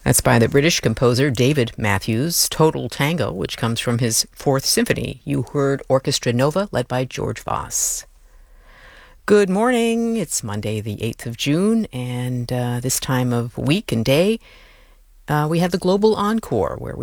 That's by the British composer David Matthews, Total Tango, which comes from his Fourth Symphony. You heard Orchestra Nova, led by George Voss. Good morning. It's Monday, the 8th of June, and this time of week and day, we have the Global Encore, where we